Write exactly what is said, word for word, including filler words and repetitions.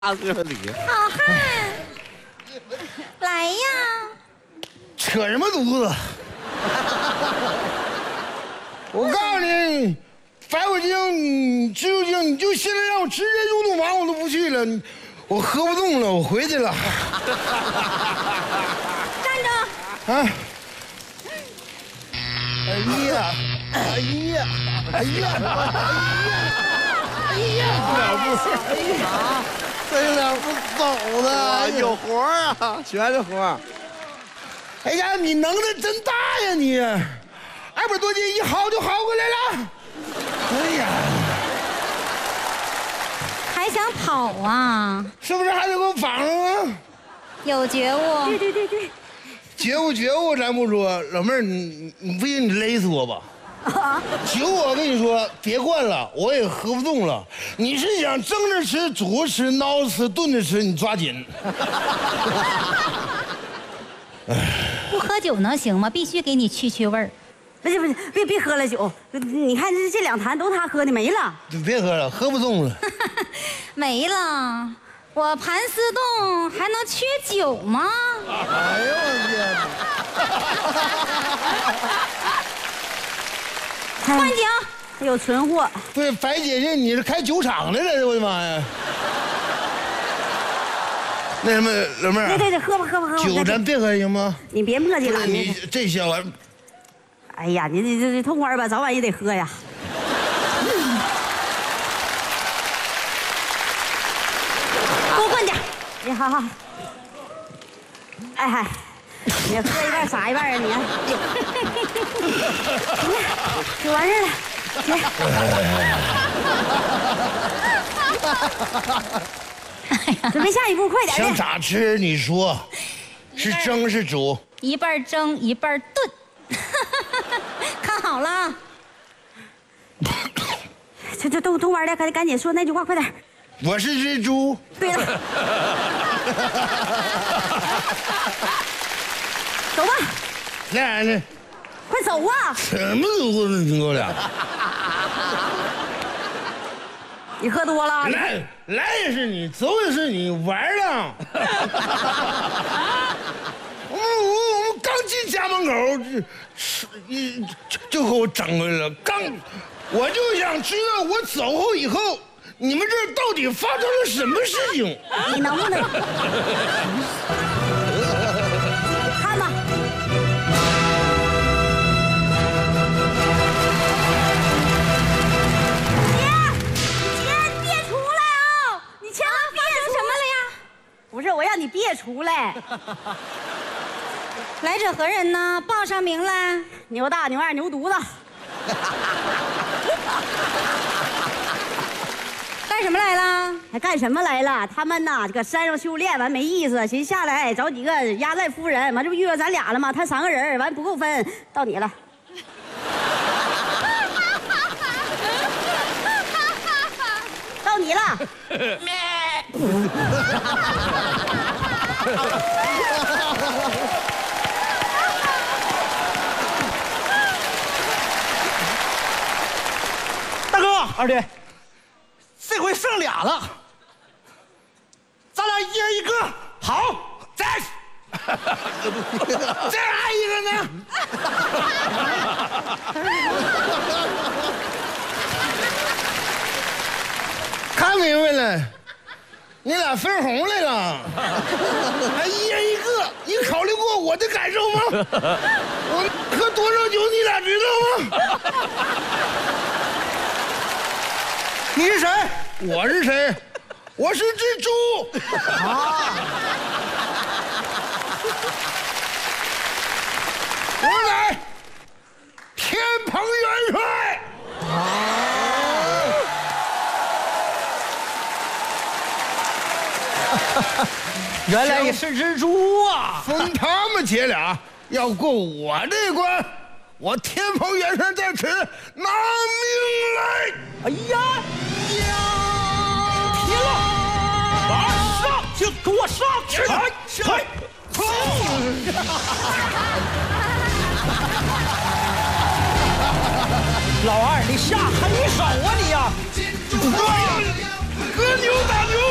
大个里， 好汉，来呀！ 扯什么犊子？我告诉你，白骨精、蜘蛛精，你就现在让我直接入洞房，我都不去了。我喝不动了，我回去了。 站着！ 啊！哎呀！哎呀！哎呀！哎呀！ 了不起！ 哎呀！这俩不走的， 有活啊，全是活。 哎呀，你能耐真大呀你！二百多斤一薅就薅过来了。哎呀！ 还想跑啊？ 是不是还得给我绑上啊？ 有觉悟。 对对对对。 觉悟觉悟，咱不说，老妹儿，你你不行，你勒死我吧。啊！酒我跟你说，别灌了，我也喝不动了。你是想蒸着吃、煮着吃、熬着吃、炖着吃，你抓紧。 不喝酒能行吗？必须给你去去味儿。 不是不是，别别喝了酒，你看这这两坛都他喝的没了。 别喝了，喝不动了。 没了，我盘丝洞还能缺酒吗？ 哎呦我天！换酒， 有存货。 对，白姐姐，你是开酒厂的了，我的妈呀！那什么，老妹儿， 对对对，喝吧喝吧喝吧。 酒咱别喝行吗？ 你别磨叽了， 你这小玩意儿。 哎呀，你这这这痛快吧，早晚也得喝呀。多灌点。你好好。哎嗨，你喝一半撒一半啊你。就完事了，行。准备下一步，快点。 想咋吃？你说，是蒸是煮？ 一半蒸，一半炖。看好了。 这这都都玩的，赶赶紧说那句话，快点。 我是只猪。 对了。走吧。 来来， 快走啊！ 什么犊子？你给我俩。 你喝多了。 来来也是你，走也是你，玩了。我们我我们刚进家门口，这一就给我整回来了。刚，我就想知道我走后以后，你们这到底发生了什么事情？ 你能不能看吧？姐，姐，你别出来啊！你千万别出什么了呀？ 不是，我让你别出来。 来者何人呢？报上名来。 牛大、牛二、牛犊子。 干什么来了？ 还干什么来了？他们呐，这个山上修炼完没意思，寻下来找几个压寨夫人，完这不遇到咱俩了吗？他三个人，完不够分，到你了。到你了。 大哥，二弟，这回剩俩了，咱俩一人一个。好，再再来一个呢？看明白了，你俩分红来了，还一人一个。你考虑过我的感受吗？我喝多少酒，你俩知道吗？ 你是谁？ 我是谁？我是只猪。 啊！ 我乃天蓬元帅。 原来你是只猪啊！ 分他们姐俩要过我这关，我天蓬元帅在此拿命来！ 哎呀呀！停了！马上就给我上去！来，老二，你下狠手啊你呀！ 哥牛打牛！